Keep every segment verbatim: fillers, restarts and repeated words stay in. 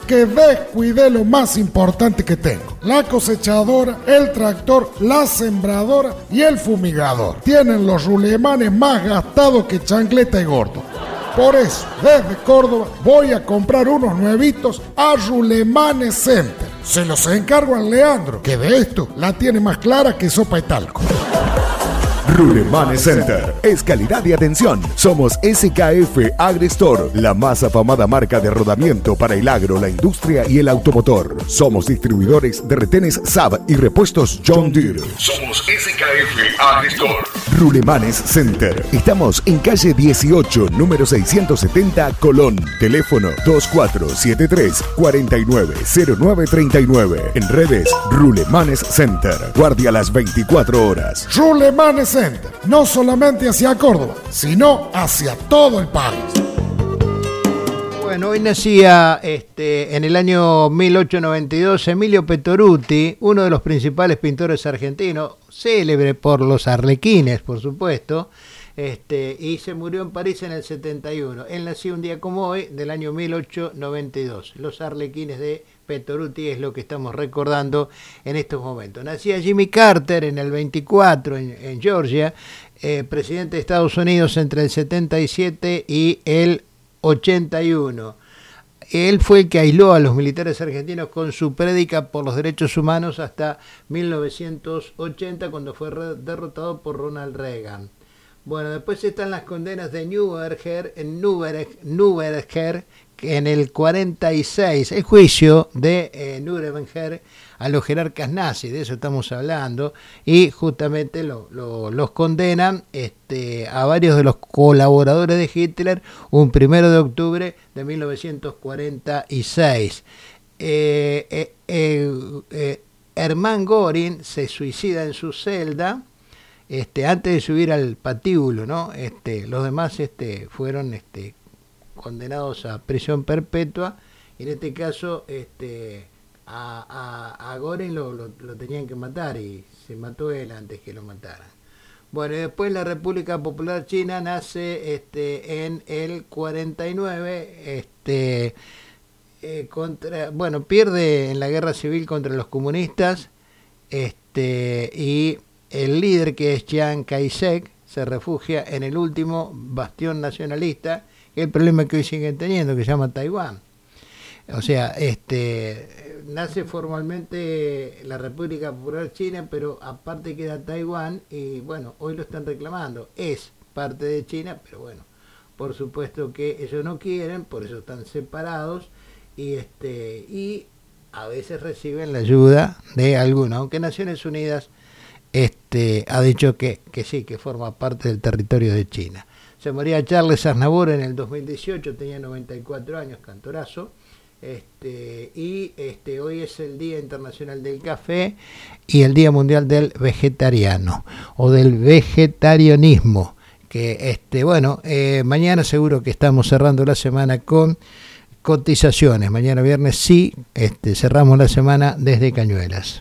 que descuidé lo más importante que tengo: la cosechadora, el tractor, la sembradora y el fumigador. Tienen los rulemanes más gastados que chancleta y gordo. Por eso, desde Córdoba voy a comprar unos nuevitos a Rulemanes Center. Se los encargo a Leandro, que de esto la tiene más clara que sopa y talco. Rulemanes Center es calidad y atención. Somos S K F Agristore, la más afamada marca de rodamiento para el agro, la industria y el automotor. Somos distribuidores de retenes Saab y repuestos John Deere. Somos S K F Agristore. Rulemanes Center. Estamos en calle dieciocho, número seiscientos setenta, Colón. Teléfono dos cuatro siete tres, cuatro nueve cero nueve tres nueve. En redes, Rulemanes Center. Guardia las veinticuatro horas. Rulemanes Center. No solamente hacia Córdoba, sino hacia todo el país. Bueno, hoy nacía este, en el año mil ochocientos noventa y dos Emilio Pettoruti, uno de los principales pintores argentinos, célebre por los arlequines, por supuesto, este, y se murió en París en el setenta y uno. Él nació un día como hoy, del año mil ochocientos noventa y dos. Los arlequines de Pettoruti es lo que estamos recordando en estos momentos. Nacía Jimmy Carter en el veinticuatro en, en Georgia, eh, presidente de Estados Unidos entre el setenta y siete y el ochenta y uno. Él fue el que aisló a los militares argentinos con su prédica por los derechos humanos hasta mil novecientos ochenta, cuando fue derrotado por Ronald Reagan. Bueno, después están las condenas de Nuremberg, en Nuremberg, Nuremberg en el cuarenta y seis, el juicio de eh, Nuremberg a los jerarcas nazis, de eso estamos hablando, y justamente lo, lo, los condenan este, a varios de los colaboradores de Hitler un primero de octubre de mil novecientos cuarenta y seis. Eh, eh, eh, eh, Hermann Göring se suicida en su celda este, antes de subir al patíbulo, ¿no? Este, los demás este, fueron este, condenados a prisión perpetua, y en este caso este, a, a, a Göring lo, lo, lo tenían que matar, y se mató él antes que lo mataran. Bueno, y después la República Popular China nace este, en el cuarenta y nueve, este, eh, contra, bueno, pierde en la guerra civil contra los comunistas, este, y el líder, que es Chiang Kai-shek, se refugia en el último bastión nacionalista, el problema que hoy siguen teniendo, que se llama Taiwán. O sea, este nace formalmente la República Popular China, pero aparte queda Taiwán, y bueno, hoy lo están reclamando. Es parte de China, pero bueno, por supuesto que ellos no quieren, por eso están separados, y este y a veces reciben la ayuda de algunos, aunque Naciones Unidas este ha dicho que, que sí, que forma parte del territorio de China. Se moría Charles Aznavour en el dos mil dieciocho, tenía noventa y cuatro años, cantorazo. Este, y este, hoy es el Día Internacional del Café y el Día Mundial del Vegetariano o del Vegetarianismo. Que este, bueno, eh, mañana seguro que estamos cerrando la semana con cotizaciones. Mañana viernes sí, este, cerramos la semana desde Cañuelas.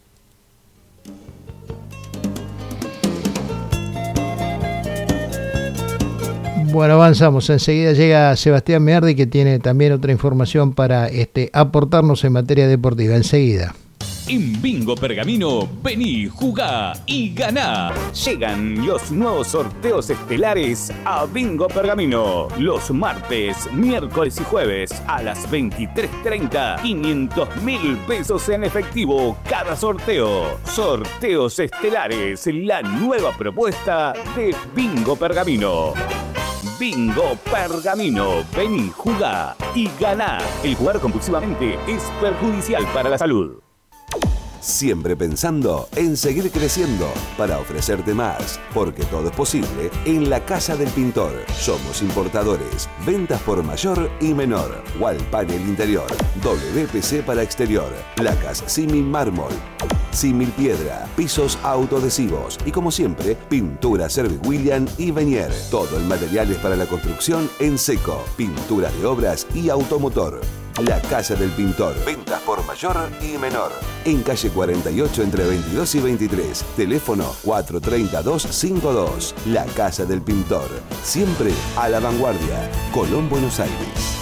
Bueno, avanzamos. Enseguida llega Sebastián Meardi, que tiene también otra información para este, aportarnos en materia deportiva. Enseguida. En Bingo Pergamino, vení, jugá y ganá. Llegan los nuevos sorteos estelares a Bingo Pergamino. Los martes, miércoles y jueves a las veintitrés treinta, quinientos mil pesos en efectivo cada sorteo. Sorteos estelares, la nueva propuesta de Bingo Pergamino. Bingo Pergamino, vení, jugá y ganá. El jugar compulsivamente es perjudicial para la salud. Siempre pensando en seguir creciendo para ofrecerte más, porque todo es posible en la Casa del Pintor. Somos importadores, ventas por mayor y menor, wall panel interior, W P C para exterior, placas símil mármol, símil piedra, pisos autoadhesivos y, como siempre, pintura Service William y Venier. Todo el material es para la construcción en seco, pinturas de obras y automotor. La Casa del Pintor. Ventas por mayor y menor. En calle cuarenta y ocho entre veintidós y veintitrés. Teléfono cuatro tres dos cinco dos. La Casa del Pintor. Siempre a la vanguardia. Colón, Buenos Aires.